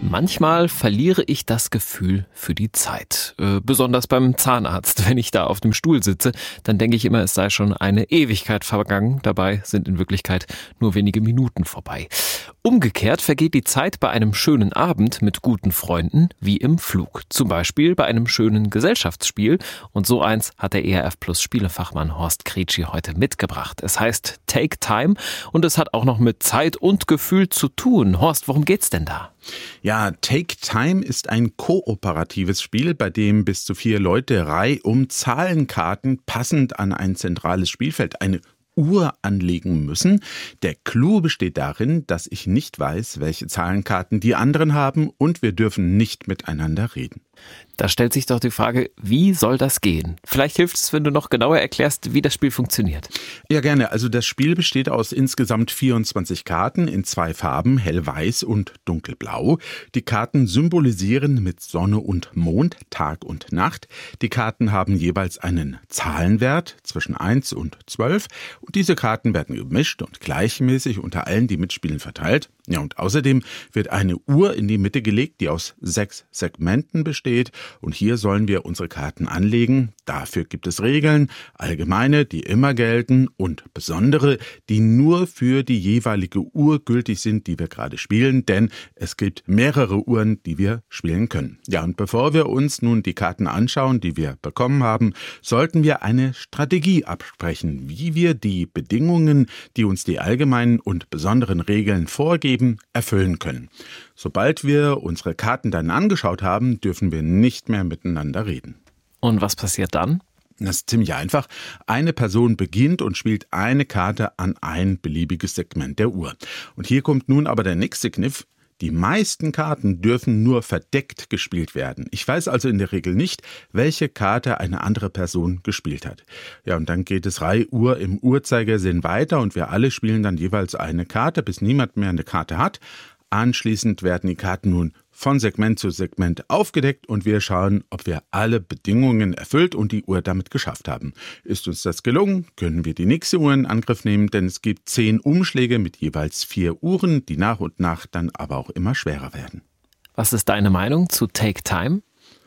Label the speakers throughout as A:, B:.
A: Manchmal verliere ich das Gefühl für die Zeit. Besonders beim Zahnarzt. Wenn ich da auf dem Stuhl sitze, dann denke ich immer, es sei schon eine Ewigkeit vergangen. Dabei sind in Wirklichkeit nur wenige Minuten vorbei. Umgekehrt vergeht die Zeit bei einem schönen Abend mit guten Freunden wie im Flug. Zum Beispiel bei einem schönen Gesellschaftsspiel. Und so eins hat der ERF Plus Spielefachmann Horst Kretschi heute mitgebracht. Es heißt Take Time und es hat auch noch mit Zeit und Gefühl zu tun. Horst, worum geht's denn da?
B: Ja, Take Time ist ein kooperatives Spiel, bei dem bis zu 4 Leute reihum Zahlenkarten passend an ein zentrales Spielfeld, eine Uhr anlegen müssen. Der Clou besteht darin, dass ich nicht weiß, welche Zahlenkarten die anderen haben und wir dürfen nicht miteinander reden.
A: Da stellt sich doch die Frage, wie soll das gehen? Vielleicht hilft es, wenn du noch genauer erklärst, wie das Spiel funktioniert.
B: Ja, gerne. Also das Spiel besteht aus insgesamt 24 Karten in 2 Farben, hellweiß und dunkelblau. Die Karten symbolisieren mit Sonne und Mond, Tag und Nacht. Die Karten haben jeweils einen Zahlenwert zwischen 1 und 12. Und diese Karten werden gemischt und gleichmäßig unter allen, die mitspielen, verteilt. Ja, und außerdem wird eine Uhr in die Mitte gelegt, die aus 6 Segmenten besteht. Und hier sollen wir unsere Karten anlegen. Dafür gibt es Regeln, allgemeine, die immer gelten, und besondere, die nur für die jeweilige Uhr gültig sind, die wir gerade spielen, denn es gibt mehrere Uhren, die wir spielen können. Ja, und bevor wir uns nun die Karten anschauen, die wir bekommen haben, sollten wir eine Strategie absprechen, wie wir die Bedingungen, die uns die allgemeinen und besonderen Regeln vorgeben, erfüllen können. Sobald wir unsere Karten dann angeschaut haben, dürfen wir nicht mehr miteinander reden.
A: Und was passiert dann?
B: Das ist ziemlich einfach. Eine Person beginnt und spielt eine Karte an ein beliebiges Segment der Uhr. Und hier kommt nun aber der nächste Kniff. Die meisten Karten dürfen nur verdeckt gespielt werden. Ich weiß also in der Regel nicht, welche Karte eine andere Person gespielt hat. Ja, und dann geht es Reihuhr im Uhrzeigersinn weiter und wir alle spielen dann jeweils eine Karte, bis niemand mehr eine Karte hat. Anschließend werden die Karten nun von Segment zu Segment aufgedeckt und wir schauen, ob wir alle Bedingungen erfüllt und die Uhr damit geschafft haben. Ist uns das gelungen, können wir die nächste Uhr in Angriff nehmen, denn es gibt 10 Umschläge mit jeweils 4 Uhren, die nach und nach dann aber auch immer schwerer werden.
A: Was ist deine Meinung zu Take Time?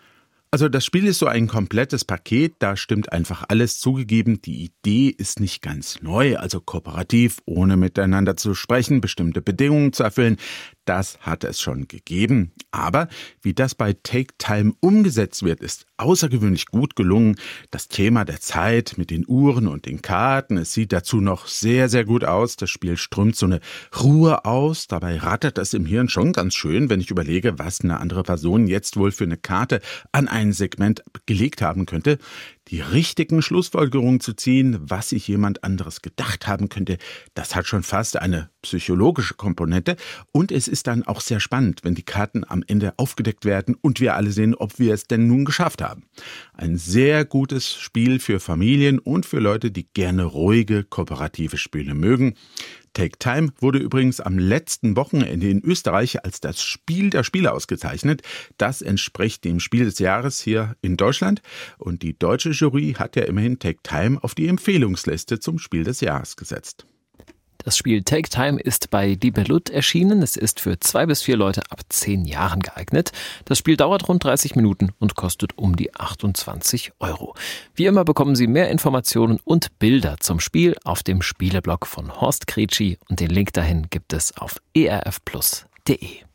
B: Also das Spiel ist so ein komplettes Paket, da stimmt einfach alles. Zugegeben, die Idee ist nicht ganz neu, also kooperativ, ohne miteinander zu sprechen, bestimmte Bedingungen zu erfüllen. Das hat es schon gegeben. Aber wie das bei Take Time umgesetzt wird, ist außergewöhnlich gut gelungen. Das Thema der Zeit mit den Uhren und den Karten, es sieht dazu noch sehr, sehr gut aus. Das Spiel strömt so eine Ruhe aus. Dabei rattert das im Hirn schon ganz schön, wenn ich überlege, was eine andere Person jetzt wohl für eine Karte an ein Segment gelegt haben könnte. Die richtigen Schlussfolgerungen zu ziehen, was sich jemand anderes gedacht haben könnte, das hat schon fast eine psychologische Komponente. Und es ist dann auch sehr spannend, wenn die Karten am Ende aufgedeckt werden und wir alle sehen, ob wir es denn nun geschafft haben. Ein sehr gutes Spiel für Familien und für Leute, die gerne ruhige, kooperative Spiele mögen. Take Time wurde übrigens am letzten Wochenende in Österreich als das Spiel der Spiele ausgezeichnet. Das entspricht dem Spiel des Jahres hier in Deutschland. Und die deutsche Jury hat ja immerhin Take Time auf die Empfehlungsliste zum Spiel des Jahres gesetzt.
A: Das Spiel Take Time ist bei Dibellut erschienen. Es ist für 2 bis 4 Leute ab 10 Jahren geeignet. Das Spiel dauert rund 30 Minuten und kostet um die 28 €. Wie immer bekommen Sie mehr Informationen und Bilder zum Spiel auf dem Spieleblog von Horst Kretschi und den Link dahin gibt es auf erfplus.de.